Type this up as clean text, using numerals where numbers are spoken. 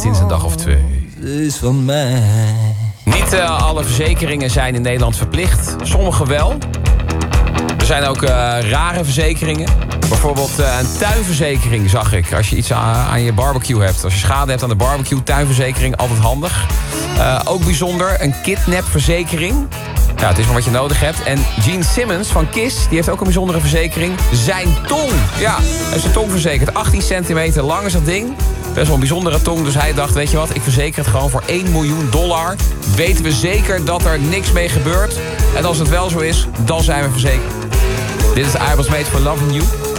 sinds een dag of 2. Is van mij. Niet alle verzekeringen zijn in Nederland verplicht. Sommige wel. Er zijn ook rare verzekeringen. Bijvoorbeeld een tuinverzekering zag ik. Als je iets aan je barbecue hebt. Als je schade hebt aan de barbecue, tuinverzekering, altijd handig. Ook bijzonder, een kidnapverzekering. Ja, het is maar wat je nodig hebt. En Gene Simmons van Kiss, die heeft ook een bijzondere verzekering. Zijn tong. Ja, hij is zijn tong verzekerd. 18 centimeter lang is dat ding. Best wel een bijzondere tong. Dus hij dacht, weet je wat, ik verzeker het gewoon voor $1 miljoen. Weten we zeker dat er niks mee gebeurt. En als het wel zo is, dan zijn we verzekerd. Dit is I Was Made For Loving You.